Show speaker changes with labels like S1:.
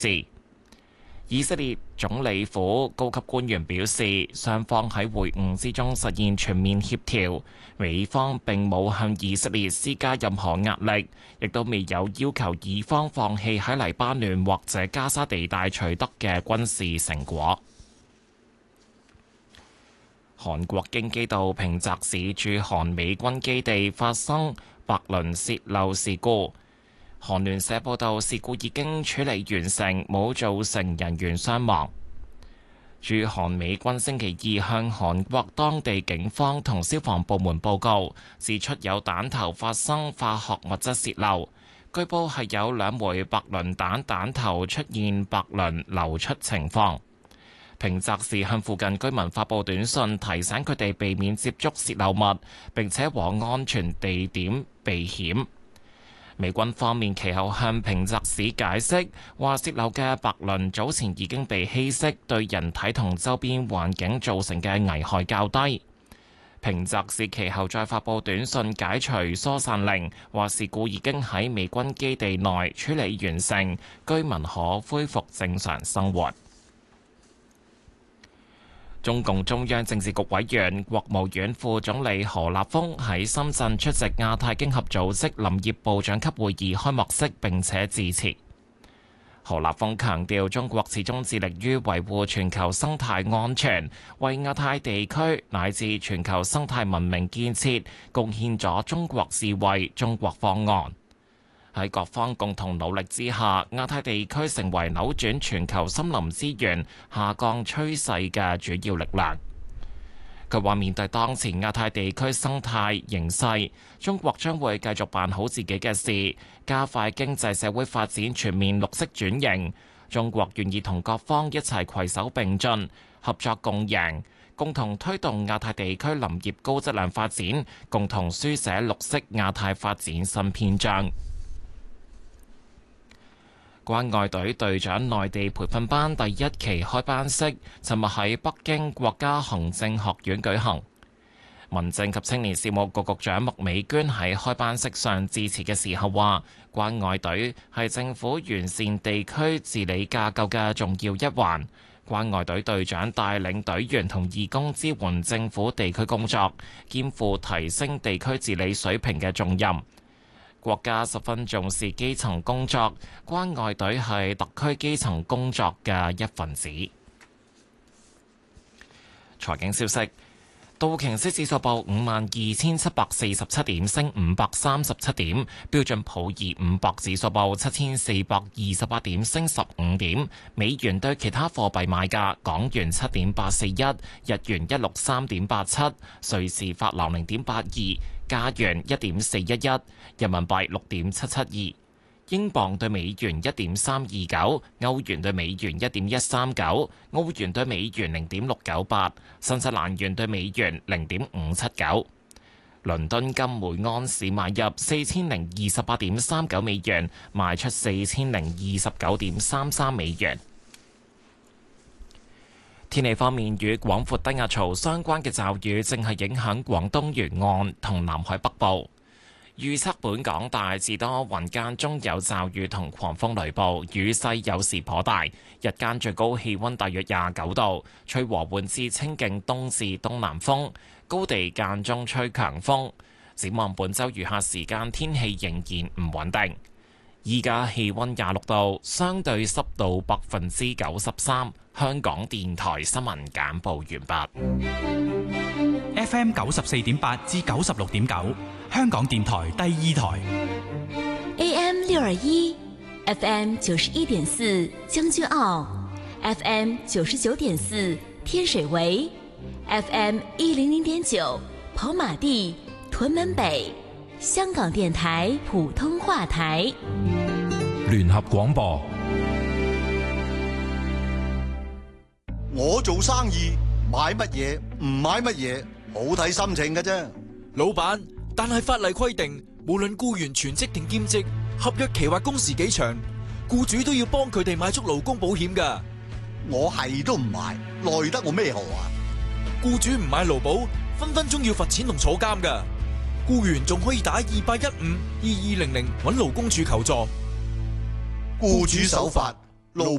S1: 以色列總理府高級官員表示，雙方喺會晤之中實現全面協調，美方並冇向以色列施加任何壓力，亦都未有要求以方放棄喺黎巴嫩或者加沙地帶取得嘅軍事成果。韓國京畿道平澤市駐韓美軍基地發生白磷洩漏事故。韓聯社報道，事故已經處理完成，冇造成人員傷亡。駐韓美軍星期二向韓國當地警方同消防部門報告，指出有彈頭發生化學物質洩漏，據報係有2枚白磷彈頭出現白磷流出情況。平澤市向附近居民發布短信，提醒佢哋避免接觸洩漏物，並且往安全地點避險。美軍方面其後向平澤市解釋，話洩漏嘅白磷早前已經被稀釋，對人體同周邊環境造成嘅危害較低。平澤市其後再發布短信解除疏散令，話事故已經喺美軍基地內處理完成，居民可恢復正常生活。中共中央政治局委員、國務院副總理何立峰喺深圳出席亞太經合組織林業部長級會議開幕式並且致辭。何立峰強調，中國始終致力於維護全球生態安全，為亞太地區乃至全球生態文明建設貢獻咗中國智慧、中國方案。喺各方共同努力之下，亞太地區成為扭轉全球森林資源下降趨勢嘅主要力量。佢話：面對當前亞太地區生態形勢，中國將會繼續辦好自己嘅事，加快經濟社會發展全面綠色轉型。中國願意同各方一齊攜手並進，合作共贏，共同推動亞太地區林業高質量發展，共同書寫綠色亞太發展新篇章。關愛隊隊長內地培訓班第1期開班式，尋日喺北京國家行政學院舉行。民政及青年事務局局長麥美娟喺開班式上致辭嘅時候話：關愛隊係政府完善地區治理架構嘅重要一環。關愛隊隊長帶領隊員同義工支援政府地區工作，肩負提升地區治理水平嘅重任。國家十分重視基層工作，關愛隊係特區基層工作嘅一份子。財經消息，道瓊斯指數報52,747點，升537點；標準普爾500指數報7,428點，升15點。美元對其他貨幣買價：港元7.841，日元163.87，瑞士法郎0.82。加元1.411，人民幣6.772，英鎊對美元1.329，歐元對美元1.139，澳元對美元0.698，新西蘭元對美元0.579。倫敦金每盎司買入4028.39美元，賣出4029.33美元。天氣方面，與廣闊低壓槽相關嘅驟雨正係影響廣東沿岸同南海北部。預測本港大致多雲，間中有驟雨同狂風雷暴，雨勢有時頗大。日間最高氣溫大約29度，吹和緩至清勁東至東南風，高地間中吹強風。展望本週餘下時間天氣仍然唔穩定。依家氣溫26度，相對濕度93%。香港電台新聞簡報完畢。
S2: FM 94.8至96.9，香港電台第2台。
S3: AM 621 FM 91.4將軍澳 FM 99.4天水圍 FM 100.9跑馬地屯門北，香港電台普通話台。
S4: 聯合廣播。
S5: 我做生意買乜嘢唔買乜嘢，好睇心情嘅啫。
S6: 老闆，但係法例規定，無論僱員全職定兼職，合約期或工時幾長，僱主都要幫佢哋買足勞工保險㗎。
S5: 我係都唔買，奈得我咩何啊？
S6: 僱主唔買勞保，分分鐘要罰錢同坐監㗎。僱員仲可以打28152200揾勞工處求助。
S5: 僱主守法， 勞